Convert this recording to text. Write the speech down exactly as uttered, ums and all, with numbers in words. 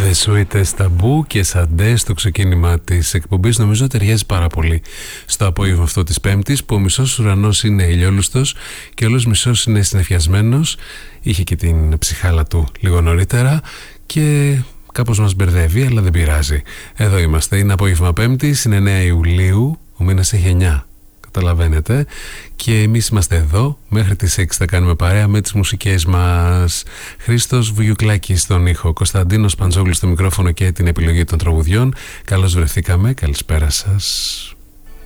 The Sweetest Taboo και Σαντέ στο ξεκίνημα της εκπομπής. Νομίζω ταιριάζει πάρα πολύ στο απόγευμα αυτό της Πέμπτης, που ο μισός ουρανός είναι ηλιόλουστος και όλος μισός είναι συννεφιασμένος. Είχε και την ψυχάλα του λίγο νωρίτερα και κάπως μας μπερδεύει, αλλά δεν πειράζει. Εδώ είμαστε, είναι απόγευμα Πέμπτης, είναι εννέα Ιουλίου, ο μήνας έχει εννιά. Καταλαβαίνετε, και εμείς είμαστε εδώ μέχρι τις έξι, θα κάνουμε παρέα με τις μουσικές μας. Χρήστος Βουγιουκλάκης στον ήχο, Κωνσταντίνος Παντζόγλης στο μικρόφωνο και την επιλογή των τραγουδιών. Καλώς βρεθήκαμε, καλησπέρα σας.